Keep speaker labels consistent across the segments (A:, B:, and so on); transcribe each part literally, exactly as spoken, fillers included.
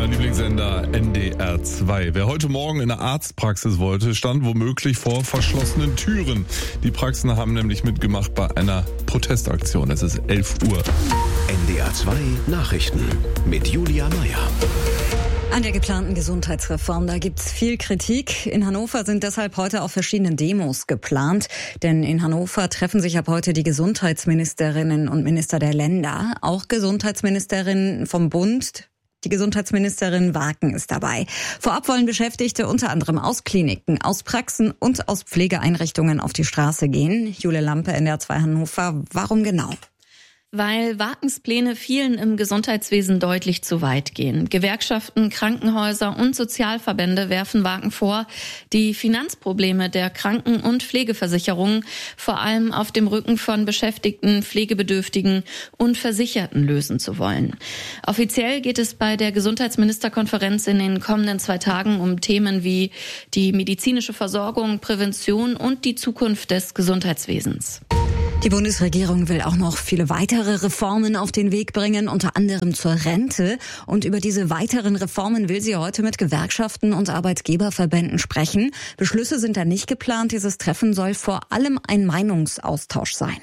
A: mein Lieblingssender N D R zwei. Wer heute Morgen in eine Arztpraxis wollte, stand womöglich vor verschlossenen Türen. Die Praxen haben nämlich mitgemacht bei einer Protestaktion. Es ist elf Uhr.
B: N D R zwei Nachrichten mit Julia Meyer.
C: An der geplanten Gesundheitsreform, da gibt's viel Kritik. In Hannover sind deshalb heute auch verschiedene Demos geplant. Denn in Hannover treffen sich ab heute die Gesundheitsministerinnen und Minister der Länder. Auch Gesundheitsministerin vom Bund. Die Gesundheitsministerin Waken ist dabei. Vorab wollen Beschäftigte unter anderem aus Kliniken, aus Praxen und aus Pflegeeinrichtungen auf die Straße gehen. Jule Lampe, N D R zwei Hannover. Warum genau?
D: Weil Wakens Pläne vielen im Gesundheitswesen deutlich zu weit gehen. Gewerkschaften, Krankenhäuser und Sozialverbände werfen Waken vor, die Finanzprobleme der Kranken- und Pflegeversicherungen vor allem auf dem Rücken von Beschäftigten, Pflegebedürftigen und Versicherten lösen zu wollen. Offiziell geht es bei der Gesundheitsministerkonferenz in den kommenden zwei Tagen um Themen wie die medizinische Versorgung, Prävention und die Zukunft des Gesundheitswesens.
C: Die Bundesregierung will auch noch viele weitere Reformen auf den Weg bringen, unter anderem zur Rente. Und über diese weiteren Reformen will sie heute mit Gewerkschaften und Arbeitgeberverbänden sprechen. Beschlüsse sind da nicht geplant. Dieses Treffen soll vor allem ein Meinungsaustausch sein.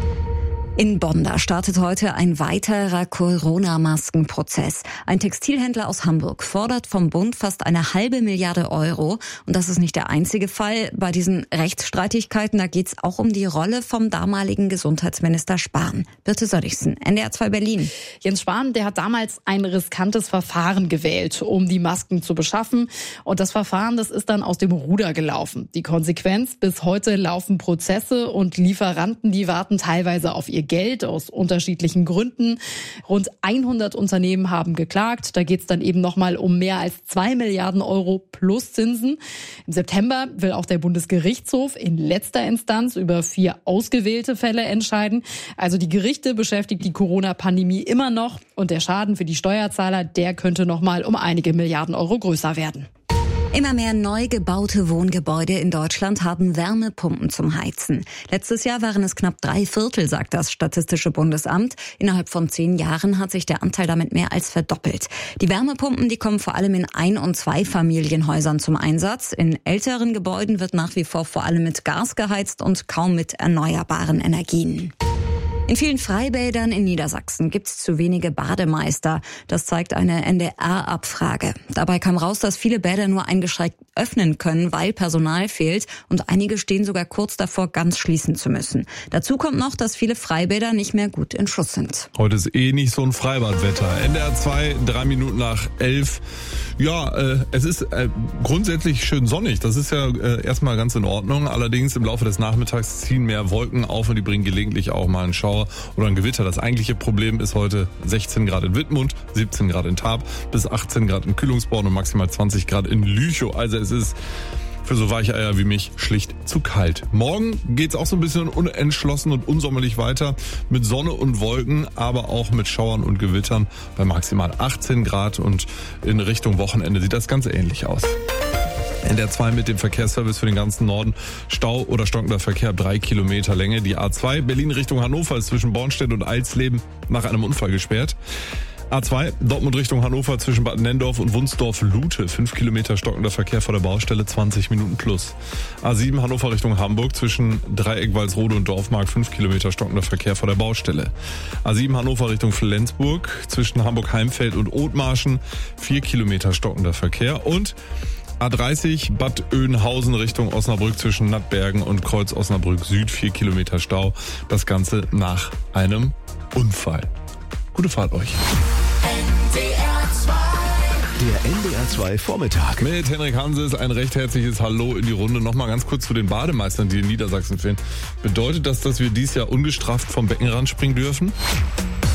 C: In Bonn, da startet heute ein weiterer Corona-Maskenprozess. Ein Textilhändler aus Hamburg fordert vom Bund fast eine halbe Milliarde Euro. Und das ist nicht der einzige Fall. Bei diesen Rechtsstreitigkeiten, da geht's auch um die Rolle vom damaligen Gesundheitsminister Spahn. Birte Sönnigsen, N D R zwei Berlin.
E: Jens Spahn, der hat damals ein riskantes Verfahren gewählt, um die Masken zu beschaffen. Und das Verfahren, das ist dann aus dem Ruder gelaufen. Die Konsequenz, bis heute laufen Prozesse und Lieferanten, die warten teilweise auf ihr Geld aus unterschiedlichen Gründen. Rund hundert Unternehmen haben geklagt. Da geht es dann eben nochmal um mehr als zwei Milliarden Euro plus Zinsen. Im September will auch der Bundesgerichtshof in letzter Instanz über vier ausgewählte Fälle entscheiden. Also die Gerichte beschäftigt die Corona-Pandemie immer noch. Und der Schaden für die Steuerzahler, der könnte nochmal um einige Milliarden Euro größer werden.
C: Immer mehr neu gebaute Wohngebäude in Deutschland haben Wärmepumpen zum Heizen. Letztes Jahr waren es knapp drei Viertel, sagt das Statistische Bundesamt. Innerhalb von zehn Jahren hat sich der Anteil damit mehr als verdoppelt. Die Wärmepumpen, die kommen vor allem in Ein- und Zweifamilienhäusern zum Einsatz. In älteren Gebäuden wird nach wie vor vor allem mit Gas geheizt und kaum mit erneuerbaren Energien. In vielen Freibädern in Niedersachsen gibt's zu wenige Bademeister. Das zeigt eine N D R-Abfrage. Dabei kam raus, dass viele Bäder nur eingeschränkt öffnen können, weil Personal fehlt. Und einige stehen sogar kurz davor, ganz schließen zu müssen. Dazu kommt noch, dass viele Freibäder nicht mehr gut in Schuss sind.
A: Heute ist eh nicht so ein Freibadwetter. N D R zwei, drei Minuten nach elf. Ja, äh, es ist äh, grundsätzlich schön sonnig. Das ist ja äh, erstmal ganz in Ordnung. Allerdings im Laufe des Nachmittags ziehen mehr Wolken auf und die bringen gelegentlich auch mal einen Schauer oder ein Gewitter. Das eigentliche Problem ist heute sechzehn Grad in Wittmund, siebzehn Grad in Tarp, bis achtzehn Grad in Kühlungsborn und maximal zwanzig Grad in Lüchow. Also es ist für so weiche Eier wie mich schlicht zu kalt. Morgen geht's auch so ein bisschen unentschlossen und unsommerlich weiter mit Sonne und Wolken, aber auch mit Schauern und Gewittern bei maximal achtzehn Grad und in Richtung Wochenende sieht das ganz ähnlich aus. N D R zwei mit dem Verkehrsservice für den ganzen Norden. Stau oder stockender Verkehr, drei Kilometer Länge. Die A zwei Berlin Richtung Hannover ist zwischen Bornstedt und Eilsleben nach einem Unfall gesperrt. A zwei Dortmund Richtung Hannover zwischen Bad Nenndorf und Wunsdorf-Lute. fünf Kilometer stockender Verkehr vor der Baustelle, zwanzig Minuten plus. A sieben Hannover Richtung Hamburg zwischen Dreieck, Walsrode und Dorfmark. fünf Kilometer stockender Verkehr vor der Baustelle. A sieben Hannover Richtung Flensburg zwischen Hamburg-Heimfeld und Othmarschen. vier Kilometer stockender Verkehr. Und A dreißig Bad Oeynhausen Richtung Osnabrück zwischen Nattbergen und Kreuz Osnabrück Süd. vier Kilometer Stau. Das Ganze nach einem Unfall. Gute Fahrt euch.
B: Der N D R zwei Vormittag.
A: Mit Henrik Hanses ein recht herzliches Hallo in die Runde. Nochmal ganz kurz zu den Bademeistern, die in Niedersachsen fehlen. Bedeutet das, dass wir dieses Jahr ungestraft vom Beckenrand springen dürfen?